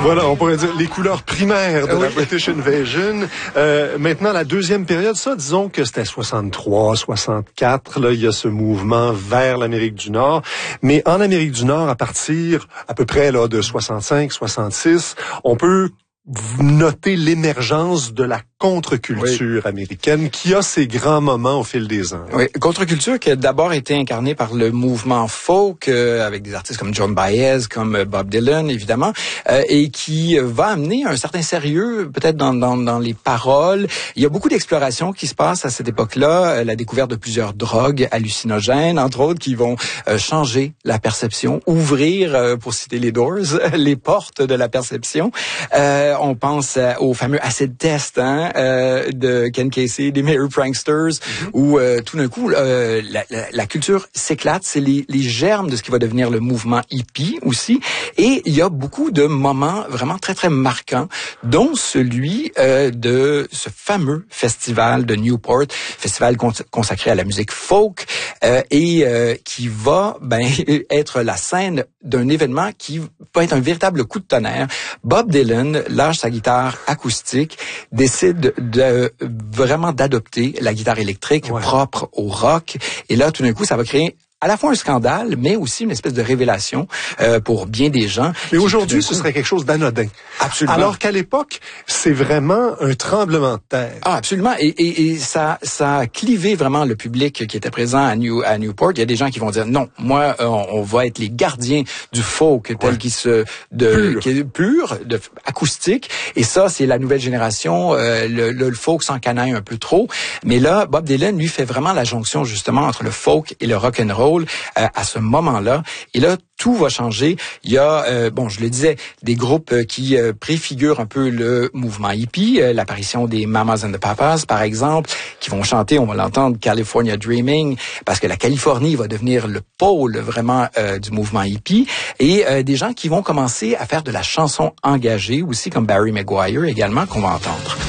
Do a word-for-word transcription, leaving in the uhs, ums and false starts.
Voilà, on pourrait dire les couleurs primaires de oui. la British Invasion. Euh, maintenant, la deuxième période, ça, disons que c'était soixante-trois, soixante-quatre, là, il y a ce mouvement vers l'Amérique du Nord. Mais en Amérique du Nord, à partir à peu près là de soixante-cinq, soixante-six, on peut noter l'émergence de la contre-culture oui. américaine qui a ses grands moments au fil des ans. Oui, contre-culture qui a d'abord été incarnée par le mouvement folk euh, avec des artistes comme Joan Baez, comme Bob Dylan évidemment, euh, et qui va amener un certain sérieux peut-être dans, dans, dans les paroles. Il y a beaucoup d'explorations qui se passent à cette époque-là, euh, la découverte de plusieurs drogues hallucinogènes, entre autres, qui vont euh, changer la perception, ouvrir, euh, pour citer les Doors, les portes de la perception. Euh, on pense euh, au fameux acid test, hein, Euh, de Ken Casey, des Merry Pranksters, mm-hmm. où euh, tout d'un coup euh, la, la, la culture s'éclate. C'est les, les germes de ce qui va devenir le mouvement hippie aussi. Et il y a beaucoup de moments vraiment très très marquants, dont celui euh, de ce fameux festival de Newport, festival cons- consacré à la musique folk, euh, et euh, qui va ben être la scène d'un événement qui va être un véritable coup de tonnerre. Bob Dylan lâche sa guitare acoustique, décide De, de vraiment d'adopter la guitare électrique ouais. propre au rock. Et là, tout d'un coup, ça va créer à la fois un scandale, mais aussi une espèce de révélation euh, pour bien des gens. Mais aujourd'hui, ce serait quelque chose d'anodin. Absolument. Alors qu'à l'époque, c'est vraiment un tremblement de terre. Ah, absolument. Et, et, et ça, ça a clivé vraiment le public qui était présent à, New, à Newport. Il y a des gens qui vont dire non, moi, on, on va être les gardiens du folk tel ouais. qu'il se de pur, qui est pur, de acoustique. Et ça, c'est la nouvelle génération. Euh, le, le, le folk s'en canaille un peu trop. Mais là, Bob Dylan lui fait vraiment la jonction justement entre le folk et le rock and roll. Euh, à ce moment-là. Et là, tout va changer. Il y a, euh, bon, je le disais, des groupes euh, qui euh, préfigurent un peu le mouvement hippie, euh, l'apparition des Mamas and the Papas, par exemple, qui vont chanter, on va l'entendre, California Dreaming, parce que la Californie va devenir le pôle vraiment euh, du mouvement hippie. Et euh, des gens qui vont commencer à faire de la chanson engagée, aussi comme Barry Maguire également, qu'on va entendre.